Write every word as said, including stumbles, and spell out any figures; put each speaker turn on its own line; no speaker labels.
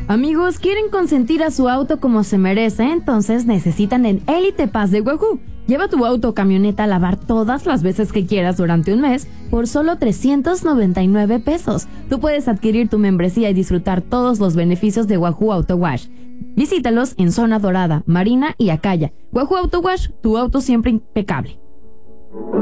Amigos, ¿quieren consentir a su auto como se merece? Entonces necesitan el Elite Pass de Wahoo. Lleva tu auto o camioneta a lavar todas las veces que quieras durante un mes por solo trescientos noventa y nueve pesos. Tú puedes adquirir tu membresía y disfrutar todos los beneficios de Wahoo Auto Wash. Visítalos en Zona Dorada, Marina y Acaya. Wahoo Auto Wash, tu auto siempre impecable.